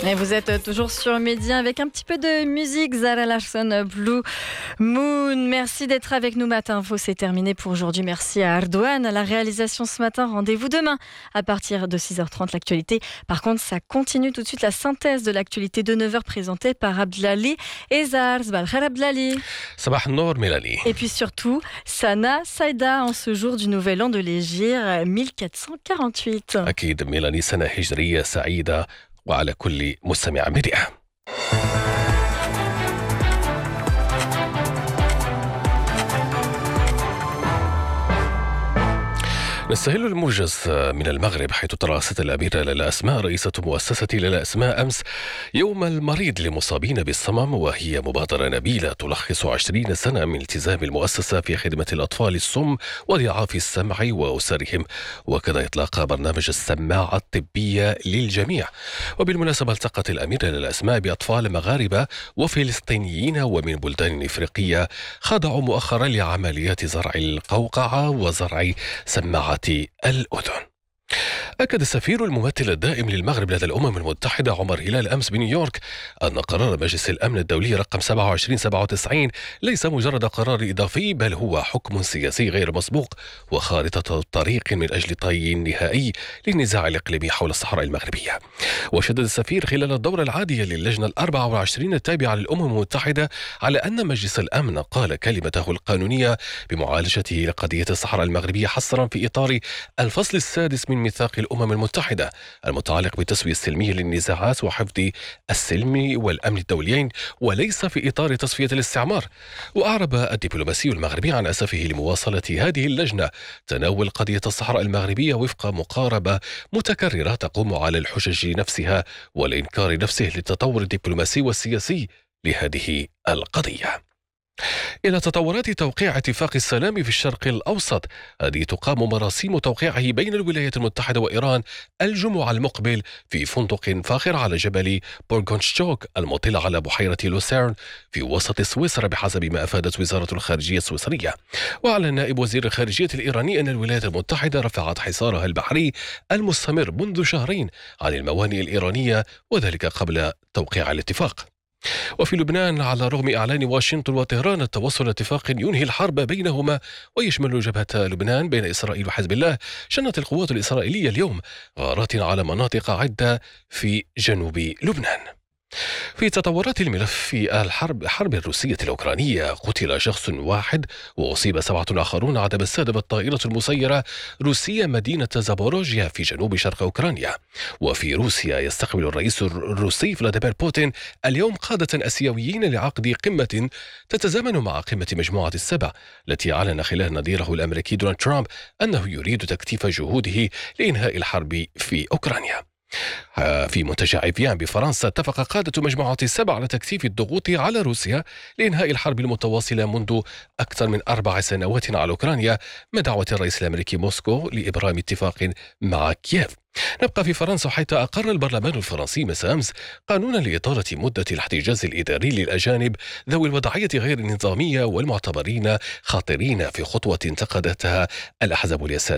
Et vous êtes toujours sur Média avec un petit peu de musique. Zara Larsson, Blue Moon. Merci d'être avec nous. Matin Info, c'est terminé pour aujourd'hui. Merci à Ardouane à la réalisation ce matin. Rendez-vous demain à partir de 6h30 l'actualité. Par contre, ça continue tout de suite la synthèse de l'actualité de 9h présentée par Abdelali et Zar. Sabah al-khair Abdelali. Sabah al-nour Mélanie. Et puis surtout, Sana Saïda en ce jour du nouvel an de l'Hégire 1448. أكيد ميلاني، سنة هجرية سعيدة وعلى كل مستمع مرئة. نستهل الموجز من المغرب، حيث ترأست الأميرة لالا أسماء رئيسة مؤسسة لالا أسماء أمس يوم المريض للمصابين بالصمم، وهي مبادرة نبيلة تلخص 20 سنة من التزام المؤسسة في خدمة الأطفال الصم وضعاف السمع وأسرهم، وكذا إطلاق برنامج السماعة الطبية للجميع. وبالمناسبة التقت الأميرة لالا أسماء بأطفال مغاربة وفلسطينيين ومن بلدان إفريقية خضعوا مؤخرا لعمليات زرع القوقعة وزرع سماعة الأذن. أكد السفير الممثل الدائم للمغرب لدى الأمم المتحدة عمر هلال أمس بنيويورك أن قرار مجلس الأمن الدولي رقم 2797 ليس مجرد قرار إضافي، بل هو حكم سياسي غير مسبوق وخارطة طريق من أجل طي نهائي للنزاع الإقليمي حول الصحراء المغربية. وشدد السفير خلال الدورة العادية للجنة 24 التابعة للأمم المتحدة على أن مجلس الأمن قال كلمته القانونية بمعالجته لقضية الصحراء المغربية حصرا في إطار الفصل السادس من ميثاق الأمم المتحدة المتعلق بالتسوية السلمية للنزاعات وحفظ السلم والأمن الدوليين، وليس في إطار تصفية الاستعمار. وأعرب الدبلوماسي المغربي عن أسفه لمواصلة هذه اللجنة تناول قضية الصحراء المغربية وفق مقاربة متكررة تقوم على الحجج نفسها والإنكار نفسه للتطور الدبلوماسي والسياسي لهذه القضية. إلى تطورات توقيع اتفاق السلام في الشرق الأوسط، هذه تقام مراسيم توقيعه بين الولايات المتحدة وإيران الجمعة المقبل في فندق فاخر على جبل بورغونشتوك المطل على بحيرة لوسيرن في وسط سويسرا، بحسب ما أفادت وزارة الخارجية السويسرية. وأعلن نائب وزير الخارجية الإيراني أن الولايات المتحدة رفعت حصارها البحري المستمر منذ شهرين عن الموانئ الإيرانية، وذلك قبل توقيع الاتفاق. وفي لبنان، على رغم إعلان واشنطن وطهران التوصل لاتفاق ينهي الحرب بينهما ويشمل جبهة لبنان بين إسرائيل وحزب الله، شنت القوات الإسرائيلية اليوم غارات على مناطق عدة في جنوب لبنان. في تطورات الملف في الحرب الروسية الأوكرانية، قتل شخص واحد وأصيب 7 آخرون عندما استهدفت طائرة مسيرة روسية مدينة زابوروجيا في جنوب شرق أوكرانيا. وفي روسيا، يستقبل الرئيس الروسي فلاديمير بوتين اليوم قادة آسيويين لعقد قمة تتزامن مع قمة مجموعة السبع، التي أعلن خلال نظيره الأمريكي دونالد ترامب أنه يريد تكثيف جهوده لإنهاء الحرب في أوكرانيا. في منتجع إفيان بفرنسا، اتفق قادة مجموعة السبع على تكثيف الضغوط على روسيا لإنهاء الحرب المتواصلة منذ أكثر من 4 سنوات على أوكرانيا، مع دعوة الرئيس الأمريكي موسكو لإبرام اتفاق مع كييف. نبقى في فرنسا، حيث أقر البرلمان الفرنسي مساء أمس قانونا لإطالة مدة الاحتجاز الإداري للأجانب ذوي الوضعية غير النظامية والمعتبرين خاطرين، في خطوة انتقدتها الأحزاب اليسارية